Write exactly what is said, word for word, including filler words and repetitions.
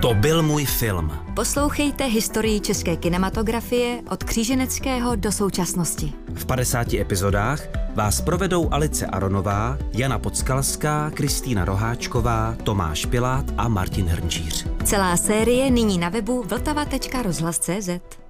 To byl můj film. Poslouchejte historii české kinematografie od kříženeckého do současnosti. V padesáti epizodách vás provedou Alice Aronová, Jana Podskalská, Kristýna Roháčková, Tomáš Pilát a Martin Hrnčíř. Celá série nyní na webu vltava tečka rozhlas tečka cé zet.